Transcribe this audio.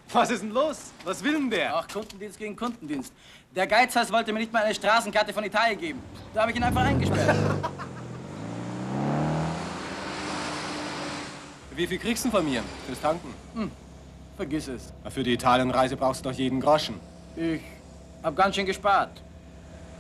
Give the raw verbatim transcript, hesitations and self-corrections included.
Was ist denn los? Was will denn der? Ach, Kundendienst gegen Kundendienst. Der Geizhals wollte mir nicht mal eine Straßenkarte von Italien geben. Da habe ich ihn einfach eingesperrt. Wie viel kriegst du von mir fürs Tanken? Hm, vergiss es. Für die Italienreise brauchst du doch jeden Groschen. Ich hab ganz schön gespart.